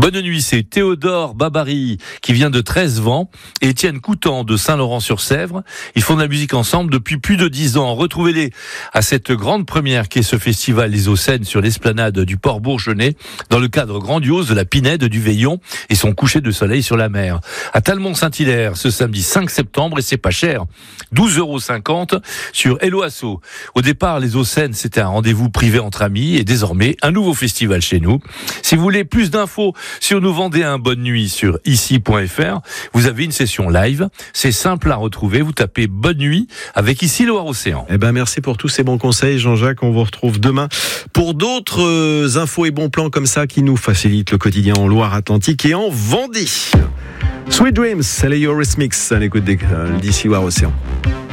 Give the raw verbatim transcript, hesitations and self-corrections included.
Bonne nuit, c'est Théodore Babary qui vient de Treize-Vents et Étienne Coutan de Saint-Laurent-sur-Sèvre. Ils font de la musique ensemble depuis plus de dix ans. Retrouvez-les à cette grande première qui est ce festival Les Eaux-Seines sur l'esplanade du Port Bourgenais dans le cadre grandiose de la Pinède du Veillon et son coucher de soleil sur la mer. À Talmont-Saint-Hilaire ce samedi cinq septembre et c'est pas cher. douze euros cinquante sur Hello Asso. Au départ, Les Eaux-Seines, c'était un rendez-vous privé entre amis et désormais un nouveau festival chez nous. Si vous voulez plus d'infos sur Nous Vendéens, bonne nuit sur ici point f r, vous avez une session live. C'est simple à retrouver. Vous tapez Bonne Nuit avec Ici Loire-Océan. Eh ben, merci pour tous ces bons conseils, Jean-Jacques. On vous retrouve demain pour d'autres euh, infos et bons plans comme ça qui nous facilitent le quotidien en Loire-Atlantique et en Vendée. Sweet Dreams, c'est les Eurythmics à l'écoute d'Ici Loire-Océan.